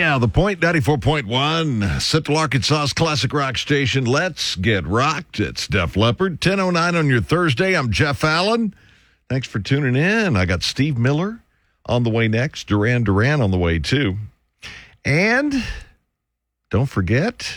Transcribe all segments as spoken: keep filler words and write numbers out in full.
yeah, the Point ninety-four point one, Central Arkansas's classic rock station. Let's get rocked. It's Def Leppard, ten oh nine on your Thursday. I'm Jeff Allen. Thanks for tuning in. I got Steve Miller on the way next. Duran Duran on the way, too. And don't forget,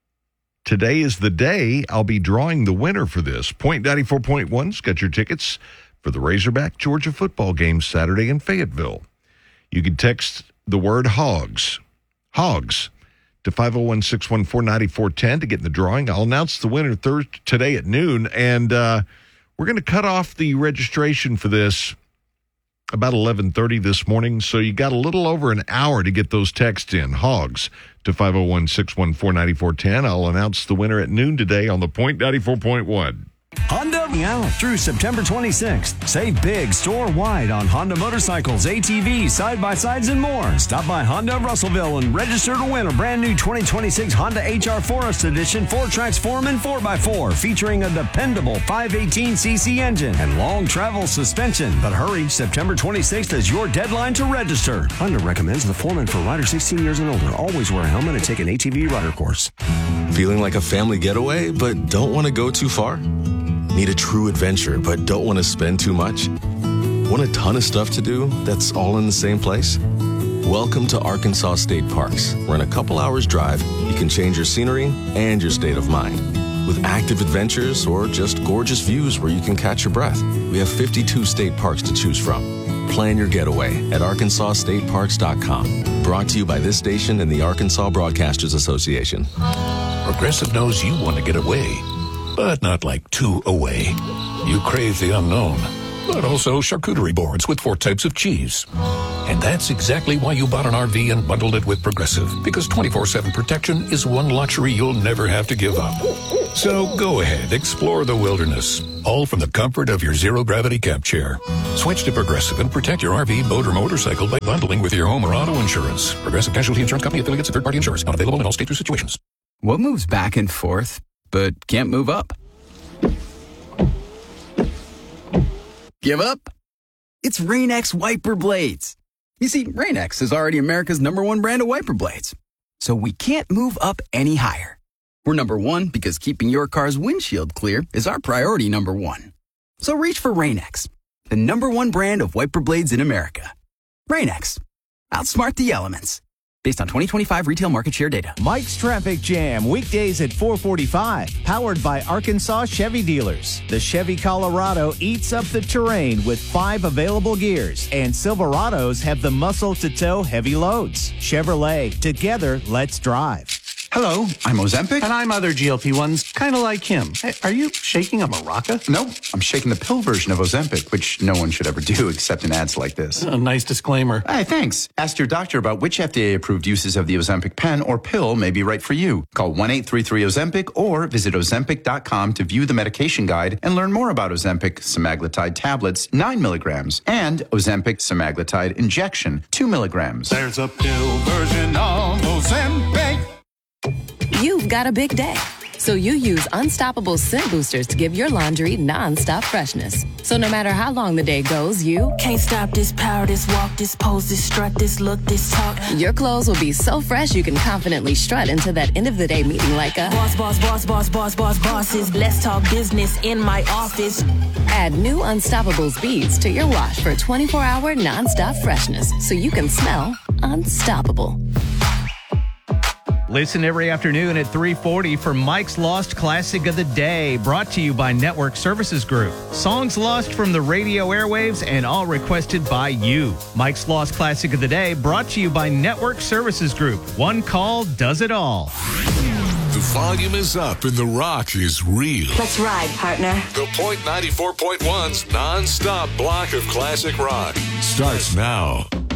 today is the day I'll be drawing the winner for this. Point ninety-four point one's got your tickets for the Razorback Georgia football game Saturday in Fayetteville. You can text the word HOGS, HOGS, to five oh one, six one four, nine four one zero to get in the drawing. I'll announce the winner Thursday today at noon, and uh, we're going to cut off the registration for this about eleven thirty this morning, so you got a little over an hour to get those texts in, HOGS, to five oh one, six one four, nine four one zero. I'll announce the winner at noon today on the Point ninety-four point one. Honda out through September twenty-sixth. Save big store-wide on Honda motorcycles, A T Vs, side-by-sides, and more. Stop by Honda Russellville and register to win a brand new twenty twenty-six Honda H R Forest Edition four-Trax Foreman four by four featuring a dependable five eighteen c c engine and long travel suspension. But hurry, September twenty-sixth is your deadline to register. Honda recommends the Foreman for riders sixteen years and older. Always wear a helmet and take an A T V rider course. Feeling like a family getaway but don't want to go too far? Need a true adventure, but don't want to spend too much? Want a ton of stuff to do that's all in the same place? Welcome to Arkansas State Parks, where in a couple hours drive, you can change your scenery and your state of mind. With active adventures or just gorgeous views where you can catch your breath, we have fifty-two state parks to choose from. Plan your getaway at arkansas state parks dot com. Brought to you by this station and the Arkansas Broadcasters Association. Progressive knows you want to get away, but not like too away. You crave the unknown, but also charcuterie boards with four types of cheese. And that's exactly why you bought an R V and bundled it with Progressive, because twenty-four seven protection is one luxury you'll never have to give up. So go ahead, explore the wilderness, all from the comfort of your zero-gravity camp chair. Switch to Progressive and protect your R V, boat, or motorcycle by bundling with your home or auto insurance. Progressive Casualty Insurance Company, affiliates, and third-party insurers. Not available in all states or situations. What moves back and forth but can't move up? Give up? It's Rain-X wiper blades. You see, Rain-X is already America's number one brand of wiper blades. So we can't move up any higher. We're number one because keeping your car's windshield clear is our priority number one. So reach for Rain-X, the number one brand of wiper blades in America. Rain-X. Outsmart the elements. Based on twenty twenty-five retail market share data. Mike's Traffic Jam, weekdays at four forty-five. Powered by Arkansas Chevy Dealers. The Chevy Colorado eats up the terrain with five available gears. And Silverados have the muscle to tow heavy loads. Chevrolet, together, let's drive. Hello, I'm Ozempic. And I'm other G L P ones, kind of like him. Hey, are you shaking a maraca? No, I'm shaking the pill version of Ozempic, which no one should ever do except in ads like this. A nice disclaimer. Hey, thanks. Ask your doctor about which F D A-approved uses of the Ozempic pen or pill may be right for you. Call one eight three three Ozempic or visit ozempic dot com to view the medication guide and learn more about Ozempic semaglutide tablets, nine milligrams, and Ozempic semaglutide injection, two milligrams. There's a pill version of Ozempic. You've got a big day, so you use Unstoppable Scent Boosters to give your laundry non-stop freshness. So no matter how long the day goes, you can't stop this power, this walk, this pose, this strut, this look, this talk. Your clothes will be so fresh you can confidently strut into that end of the day meeting like a boss, boss, boss, boss, boss, boss, bosses. Let's talk business in my office. Add new Unstoppables beads to your wash for twenty-four hour non-stop freshness, so you can smell unstoppable. Listen every afternoon at three forty for Mike's Lost Classic of the Day, brought to you by Network Services Group. Songs lost from the radio airwaves and all requested by you. Mike's Lost Classic of the Day, brought to you by Network Services Group. One call does it all. The volume is up and the rock is real. Let's ride, partner. The Point ninety-four point one's non-stop block of classic rock starts now.